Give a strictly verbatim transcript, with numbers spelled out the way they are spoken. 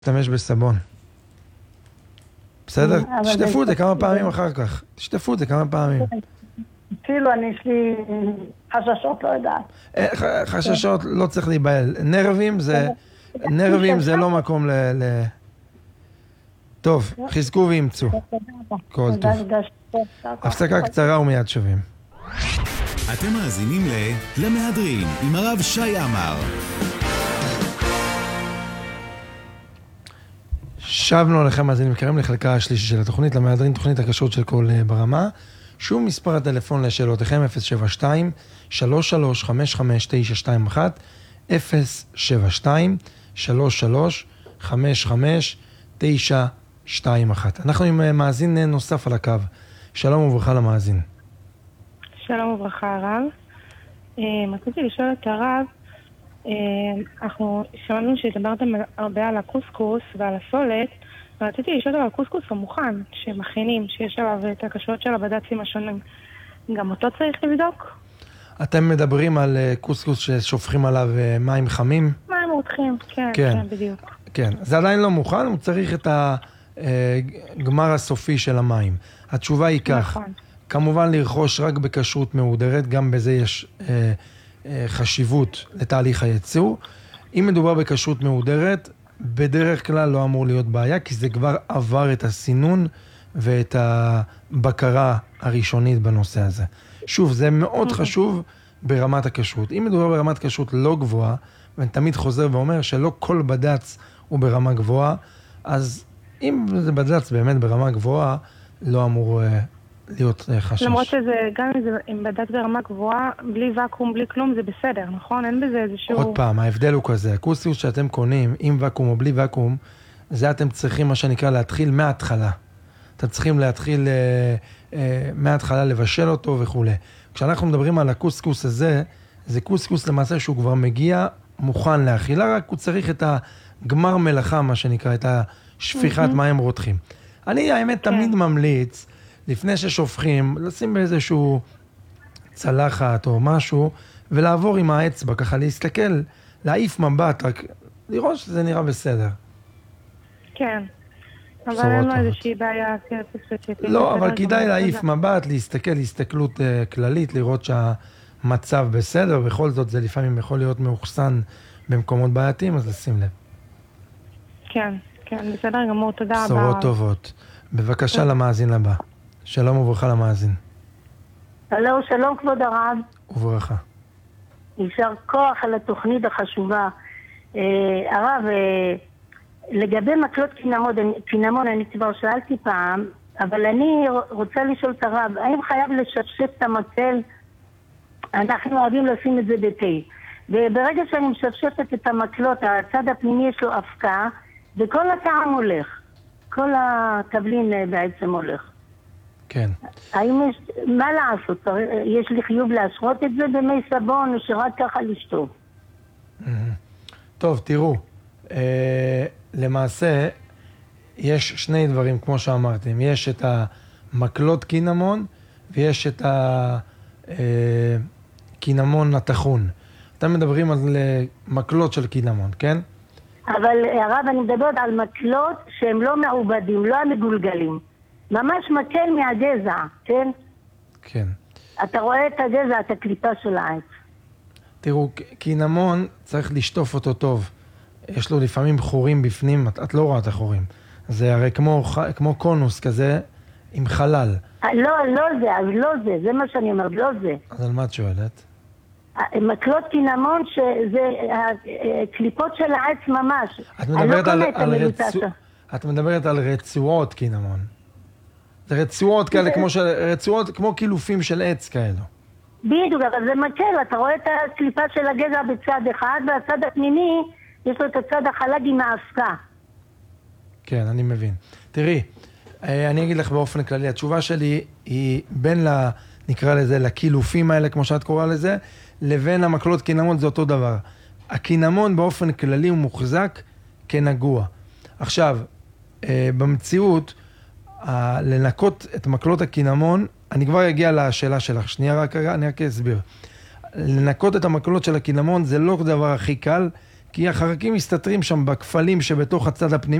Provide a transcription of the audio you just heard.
תשתמש בסבון. בסדר? תשטפו את זה כמה פעמים אחר כך. תשטפו את זה כמה פעמים. כאילו, אני יש לי חששות, לא יודעת. חששות, לא צריך להיבהל. נרבים זה, נרבים זה לא מקום ל... טוב, חזקו ואימצו. כל טוב. הפסקה קצרה ומיד שווים. אתם מאזינים ל... למהדרין, עם הרב שי עמר. שבנו לכם מאזינים יקרים לחלקה השלישית של התוכנית, למהדרין, תוכנית הכשרות של כל ברמה. שוב מספר הטלפון לשאלותיכם אפס שבע שתיים שלוש שלוש חמש חמש תשע שתיים אחת אפס שבע שתיים שלוש שלוש חמש חמש תשע שתיים אחת. אנחנו עם מאזין נוסף על הקו. שלום וברכה למאזין. שלום וברכה הרב. רציתי לשאול את הרב, אנחנו שמענו שדברתם הרבה על הקוסקוס ועל הסולת, ורציתי לשאול על הקוסקוס המוכן שמכינים, שיש עליו את הקשרות של הבד"צים השונים. גם אותו צריך לבדוק? אתם מדברים על קוסקוס ששופכים עליו מים חמים? מים רותחים, כן, כן, כן, בדיוק. כן, זה עדיין לא מוכן, הוא צריך את הגמר הסופי של המים. התשובה היא כך, נכון. כמובן לרכוש רק בכשרות מהודרת, גם בזה יש אה, אה, חשיבות לתהליך הייצור. אם מדובר בכשרות מהודרת, בדרך כלל לא אמור להיות בעיה, כי זה כבר עבר את הסינון ואת הבקרה הראשונית בנושא הזה. שוב, זה מאוד חשוב ברמת הכשרות. אם מדובר ברמת כשרות לא גבוהה, ואני תמיד חוזר ואומר שלא כל בד"ץ הוא ברמה גבוהה, אז אם זה בד"ץ באמת ברמה גבוהה, לא אמור להיות חשש. למרות שזה, גם אם בד"ץ ברמה גבוהה, בלי וקום, בלי כלום, זה בסדר, נכון? אין בזה איזשהו... עוד פעם, ההבדל הוא כזה. הקוסקוס שאתם קונים, עם וקום או בלי וקום, זה אתם צריכים, מה שנקרא, להתחיל מההתחלה. אתם צריכים להתחיל אה, אה, מההתחלה לבשל אותו וכו'. כשאנחנו מדברים על הקוסקוס הזה, זה קוסקוס למעשה שהוא כבר מגיע מוכן לאכילה, רק הוא צריך את הגמר מלאכה, מה שנקרא, את השפיכת מים רותחים. אני, האמת, תמיד ממליץ, לפני ששופכים, לשים באיזשהו צלחת או משהו, ולעבור עם האצבע, ככה להסתכל, להעיף מבט, רק לראות שזה נראה בסדר. כן. אבל אין לו איזושהי בעיה. לא, אבל כדאי להעיף מבט, להסתכל, הסתכלות כללית, לראות שהמצב בסדר, בכל זאת זה לפעמים יכול להיות מאוחסן במקומות בעייתיים, אז לשים לב. כן, כן, בסדר גמור, תודה רבה. בשורות טובות. בבקשה למאזין לבא. שלום וברכה למאזין. הלו, שלום כבוד הרב. וברכה. יישר כוח על התוכנית החשובה. אה, הרב, אה, לגבי מקלות קינמון, קינמון אני כבר שאלתי פעם, אבל אני רוצה לשאול את הרב, האם חייב לשפשף את המקל? אנחנו אוהבים לשים את זה בתה. וברגע שאני משפשפת את המקלות, הצד הפנימי יש לו אבקה, וכל הטעם הולך. כל התבלין בעצם הולך. כן. האם יש, מה לעשות? יש לי חיוב להשרות את זה במי סבון, או שרק ככה לשטוף? טוב, תראו. אה, למעשה, יש שני דברים, כמו שאמרתם. יש את המקלות קינמון, ויש את הקינמון התחון. אתם מדברים על מקלות של קינמון, כן? אבל הרב, אני מדברת על מקלות שהם לא מעובדים, לא המגולגלים. ממש מקל מהגזע, כן? כן. אתה רואה את הגזע, את הקליפה של העץ. תראו, קינמון צריך לשטוף אותו טוב. יש לו לפעמים חורים בפנים, את, את לא רואה את החורים. זה הרי כמו, כמו קונוס כזה עם חלל. לא, לא זה, אז לא זה, זה מה שאני אומר, לא זה. אז על מה את שואלת? מקלות קינמון שזה הקליפות של העץ ממש. את מדברת, על, על, רצוע, את מדברת על רצועות קינמון. זה רצועות כאלה, כמו, של, רצועות, כמו קילופים של עץ כאלו. בדיוק, אבל זה מקל, אתה רואה את הקליפה של הגזע בצד אחד, והצד הפנימי יש לו את הצד החלק עם האבקה. כן, אני מבין. תראי, אני אגיד לך באופן כללי, התשובה שלי היא בין, לה, נקרא לזה, לקילופים האלה, כמו שאת קוראה לזה, לבין המקלות קינמון זה אותו דבר. הקינמון באופן כללי הוא מוחזק כנגוע. עכשיו, במציאות, לנקות את מקלות הקינמון, אני כבר אגיע לשאלה שלך, שנייה רק, אני רק אסביר. לנקות את המקלות של הקינמון זה לא דבר הכי קל, כי החרקים מסתתרים שם בכפלים שבתוך הצד הפנימי.